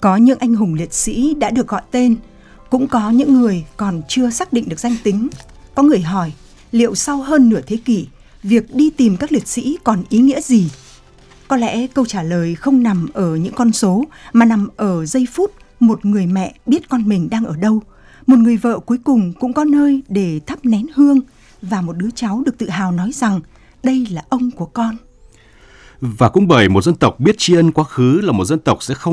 Có những anh hùng liệt sĩ đã được gọi tên, cũng có những người còn chưa xác định được danh tính. Có người hỏi, liệu sau hơn nửa thế kỷ, việc đi tìm các liệt sĩ còn ý nghĩa gì? Có lẽ câu trả lời không nằm ở những con số, mà nằm ở giây phút một người mẹ biết con mình đang ở đâu, một người vợ cuối cùng cũng có nơi để thắp nén hương, và một đứa cháu được tự hào nói rằng đây là ông của con. Và cũng bởi một dân tộc biết tri ân quá khứ là một dân tộc sẽ không